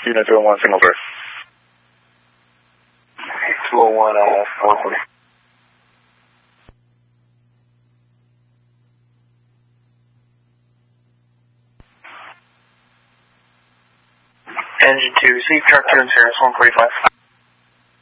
Unit 201, signal clear. 201, 120. Engine 2, receive truck 2 in Sirius 145.